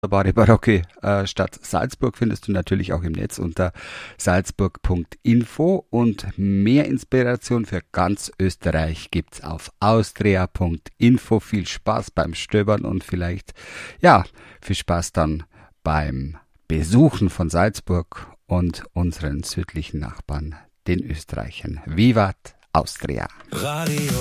wunderbare barocke Stadt Salzburg findest du natürlich auch im Netz unter salzburg.info und mehr Inspiration für ganz Österreich gibt's auf austria.info. Viel Spaß beim Stöbern und vielleicht, ja, viel Spaß dann beim Besuchen von Salzburg und unseren südlichen Nachbarn, den Österreichern. Vivat Austria!